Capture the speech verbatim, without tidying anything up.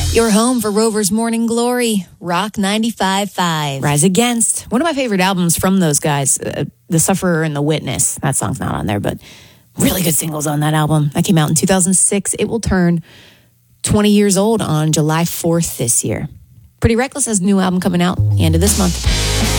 Your home for Rover's Morning Glory, Rock ninety-five point five. Rise Against. One of my favorite albums from those guys, uh, The Sufferer and The Witness. That song's not on there, but really good singles on that album. That came out in two thousand six. It will turn twenty years old on July fourth this year. Pretty Reckless has a new album coming out the end of this month.